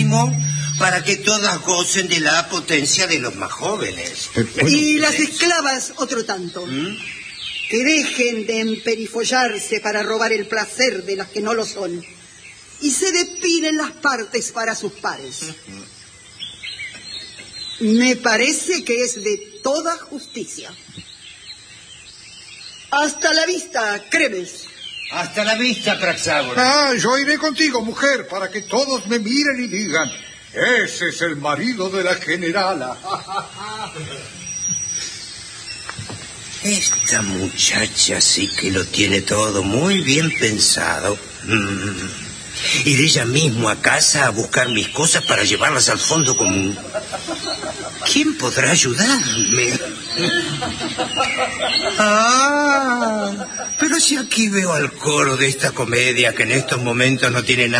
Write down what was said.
máximo para que todas gocen de la potencia de los más jóvenes. Y las esclavas otro tanto. Que dejen de emperifollarse para robar el placer de las que no lo son. Y se depinen las partes para sus pares. Me parece que es de toda justicia. Hasta la vista, Cremes. Hasta la vista, Praxágoras. Yo iré contigo, mujer, para que todos me miren y digan: ese es el marido de la generala. Esta muchacha sí que lo tiene todo muy bien pensado. Iré ella mismo a casa a buscar mis cosas para llevarlas al fondo común. ¿Quién podrá ayudarme? Pero si aquí veo al coro de esta comedia que en estos momentos no tiene nada